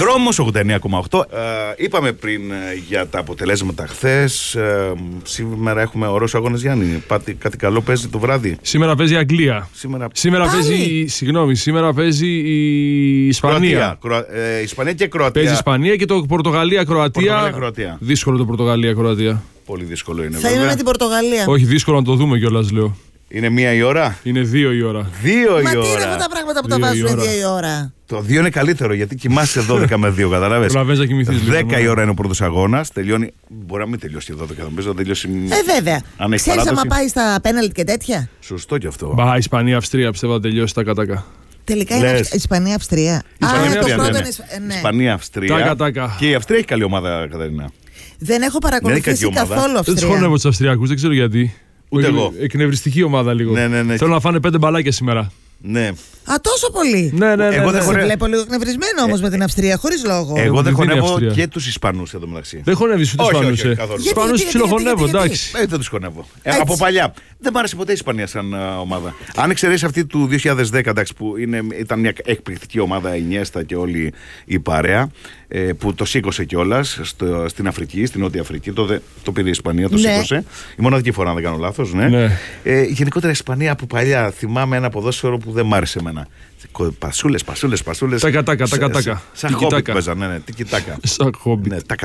Δρόμος 89,8. Είπαμε πριν για τα αποτελέσματα χθες. Σήμερα έχουμε ωραίους αγώνες, Γιάννη. Κάτι καλό παίζει το βράδυ. Σήμερα παίζει η Αγγλία. Σήμερα παίζει η Ισπανία. Ισπανία και Κροατία. Παίζει η Ισπανία και το Πορτογαλία-Κροατία. Δύσκολο το Πορτογαλία-Κροατία. Πολύ δύσκολο είναι. Θα είμαι με την Πορτογαλία. Όχι, δύσκολο να το δούμε κιόλας, λέω. Είναι 1 η ώρα. Είναι 2 η ώρα. 2 η ώρα. Μα τι είναι αυτά τα πράγματα που τα βάζουν 2 η ώρα. Το 2 είναι καλύτερο γιατί κοιμάσαι 12 με 2, καταλάβες. 10 η ώρα είναι ο πρώτος αγώνας. Τελειώνει. Μπορεί να μην τελειώσει 12, νομίζω να τελειώσει. Βέβαια. Ξέρεις άμα πάει στα πέναλτ και τέτοια. Σωστό κι αυτό. Μπα, Ισπανία-Αυστρία πιστεύω να τελειώσει τα κατάκα. Τελικά είναι Ισπανία-Αυστρία. Ισπανία-Αυστρία. Και η Αυστρία έχει καλή ομάδα, Καταρίνα. Δεν έχω παρακολουθήσει καθόλου Αυστρία. Δεν τους χωνεύω τους Αυστριακούς, δεν ξέρω γιατί. Ούτε εγώ. Εκνευριστική ομάδα λίγο. Ναι. Θέλω να φάνε 5 μπαλάκια σήμερα. Ναι. Α, τόσο πολύ. Ναι. Εγώ δεν βλέπω λίγο εκνευρισμένο όμως με την Αυστρία, χωρίς λόγο. Εγώ δεν χωνεύω και τους Ισπανούς εδώ μεταξύ. Δεν χωνεύεις ούτε Ισπανούς. Τους Ισπανούς ψιλοχωνεύω, εντάξει. Δεν τους χωνεύω. Από παλιά. Δεν μ' άρεσε ποτέ η Ισπανία σαν ομάδα. Αν εξαιρέσεις αυτή του 2010, εντάξει, που ήταν μια εκπληκτική ομάδα, η Ινιέστα και όλη η παρέα, που το σήκωσε κιόλας στην Αφρική, στην Νότια Αφρική. Το πήρε η Ισπανία, το σήκωσε. Η μοναδική φορά, αν δεν κάνω λάθος. Γενικότερα η Ισπανία από παλιά θυμάμαι ένα ποδόσφαιρο που δεν μ' άρεσε εμένα. Πασούλες. Τακα. Σαν χόμπιτ παίζανε, ναι, τικιτάκα. Σαν χόμπιτ. Ναι, τακα.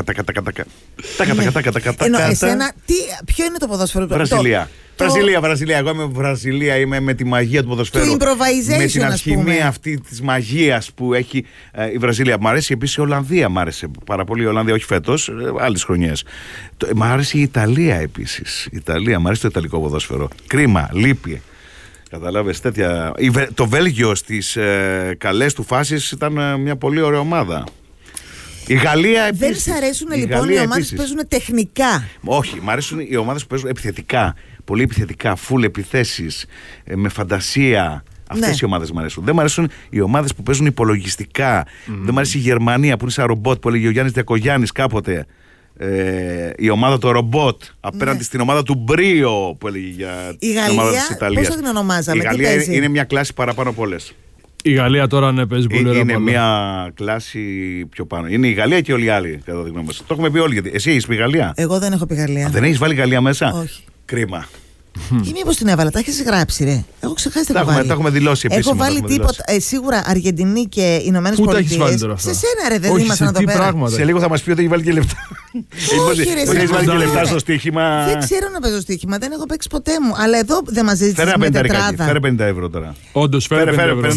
Ενώ εσένα, ποιο είναι το ποδόσφαιρο? Βραζιλία. Εγώ είμαι Βραζιλία, είμαι με τη μαγεία του ποδοσφαίρου. Το improvisation, με την αλχημία αυτή της μαγείας που έχει η Βραζιλία. Μ' αρέσει επίσης η Ολλανδία, μ' άρεσε πάρα πολύ η Ολλανδία, όχι φέτος, άλλες χρονιές. Μ' άρεσε η Ιταλία επίσης. Μ' αρέσει το ιταλικό ποδόσφαιρο. Κρίμα, λείπει. Καταλάβες, τέτοια. Το Βέλγιο στις καλές του φάσεις ήταν μια πολύ ωραία ομάδα. Η Γαλλία επίσης. Δεν σ' αρέσουν λοιπόν οι ομάδες που παίζουν τεχνικά? Όχι, μ' αρέσουν οι ομάδες που παίζουν επιθετικά. Πολύ επιθετικά, full επιθέσεις, με φαντασία. Αυτές οι ομάδες μου αρέσουν. Δεν μου αρέσουν οι ομάδες που παίζουν υπολογιστικά. Δεν μου αρέσει η Γερμανία που είναι σαν ρομπότ που έλεγε ο Γιάννης Διακογιάννης κάποτε. Η ομάδα του ρομπότ απέναντι στην ομάδα του Μπρίο που έλεγε για την ομάδα της Ιταλίας. Πώς θα την ονομάζαμε? Η Γαλλία είναι μια κλάση παραπάνω από όλες. Η Γαλλία τώρα παίζει πολύ ωραία. Είναι μια κλάση πιο πάνω. Είναι η Γαλλία και όλοι οι άλλοι, κατά τη γνώμη μας. Το έχουμε πει όλοι. Γιατί εσύ έχεις πει Γαλλία? Εγώ δεν έχω πει Γαλλία. Δεν έχεις βάλει Γαλλία μέσα? Όχι. Κρίμα. Ή μήπως την έβαλα, τα έχεις γράψει, ρε? Έχω ξεχάσει τα έχουμε δηλώσει επίσημα. Έχω βάλει τίποτα. Σίγουρα Αργεντινή και Ηνωμένες Πολιτείες. Σε σένα, ρε, δεν ήμασταν εδώ πέρα? Σε λίγο θα μας πει ότι έχει βάλει και λεφτά. Έχεις βάλει και λεφτά στο στοίχημα. Δεν ξέρω να παίζω στοίχημα, δεν έχω παίξει ποτέ μου. Αλλά εδώ δεν μας ζήτησες με τετράδα. Φέρε 50 ευρώ τώρα. Όντως, φέρε 50 ευρώ.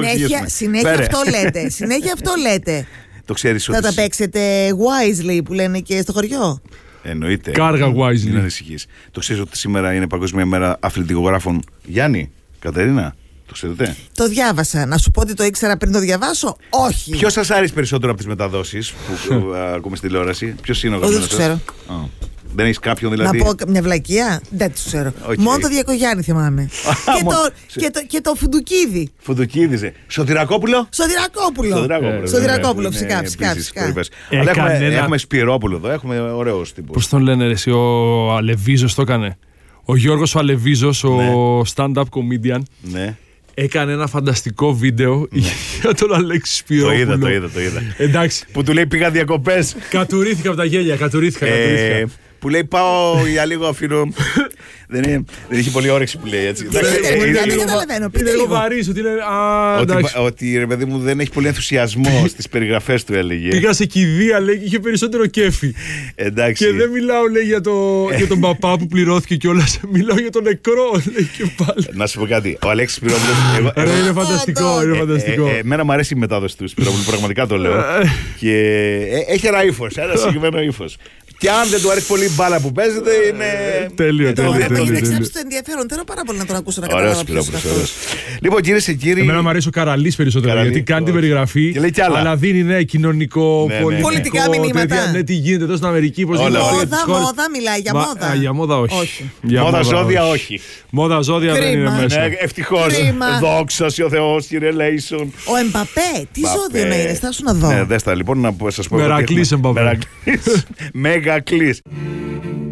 Συνέχεια αυτό λέτε. Το ξέρεις ότι. Θα τα παίξετε wisely που λένε και στο χωριό. Εννοείται. Κάργα wisely. Μην ανησυχείς. Το ξέρεις ότι σήμερα είναι Παγκόσμια Μέρα Αθλητικογράφων? Γιάννη, Κατερίνα, το ξέρετε? Το διάβασα. Να σου πω ότι το ήξερα πριν το διαβάσω? Όχι. Ποιος σας άρεσε περισσότερο από τις μεταδόσεις που ακούμε στη τηλεόραση? Ποιος είναι ο αγαπημένος? Δεν το ξέρω. Δεν έχεις κάποιον δηλαδή? Να πω μια βλακεία? Δεν το ξέρω. Μόνο το Διακογιάννη θυμάμαι. Και το Φουντουκίδη. Φουντουκίδη. Σωτηρακόπουλο, φυσικά. Αλλά έχουμε Σπυρόπουλο εδώ, έχουμε ωραίους τύπους. Πώς τον λένε εσύ, ο Αλεβίζος το έκανε? Ο Γιώργος ο Αλεβίζος, ο stand-up comedian. Ναι. Έκανε ένα φανταστικό βίντεο για τον Αλέξη Σπυρόπουλο. Το είδα. Εντάξει. Που του λέει πήγα διακοπές. Κατουρήθηκα από τα γέλια, κατουρήθηκα. Που λέει πάω για λίγο αφήνω. Δεν είχε πολύ όρεξη που λέει έτσι. Δεν καταλαβαίνω. Είναι λίγο βαρύς ότι είναι. Ότι ρε παιδί μου δεν έχει πολύ ενθουσιασμό στις περιγραφές του, έλεγε. Πήγα σε κηδεία, λέει, είχε περισσότερο κέφι. Εντάξει. Και δεν μιλάω, λέει, για τον παπά που πληρώθηκε κιόλας. Μιλάω για τον νεκρό, λέει και πάλι. Να σου πω κάτι. Ο Αλέξης Σπυρόπουλος. Είναι φανταστικό. Εμένα μου αρέσει η μετάδοση του Σπυρόπουλου, πραγματικά το λέω. Και έχει ένα ύφος, ένα συγκεκριμένο ύφος. Και αν δεν του αρέσει πολύ η μπάλα που παίζεται, είναι. Τέλειο. Είναι εξάψει το ενδιαφέρον. Θέλω πάρα πολύ να τον ακούσω να καταλάβω. Λοιπόν, κυρίες και κύριοι. Εμένα μου αρέσει ο Καραλής περισσότερο. Γιατί κάνει την περιγραφή. Αλλά δίνει κοινωνικό. Πολιτικά μηνύματα. Ναι, τι γίνεται εδώ στην Αμερική. Μόδα, μιλάει για μόδα. Για μόδα όχι. Μόδα ζώδια όχι. Μόδα ζώδια δεν είναι μέσα. Ευτυχώς. Δόξα ο Θεός, κύριε Λέισον. Ο Εμπαπέ, τι ζώδιο να είναι, στάσου να δω. Ναι, δέστα λοιπόν να σας πω. Μερακλής Εμπαπέ. Μέγα κλείς.